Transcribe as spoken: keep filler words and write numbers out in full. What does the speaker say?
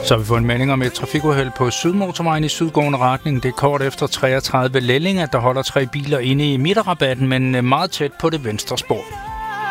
Så har vi fået en melding om et trafikuheld på Sydmotorvejen i sydgående retning. Det er kort efter treogtredive Lelling, at der holder tre biler inde i midterrabatten, men meget tæt på det venstre spor.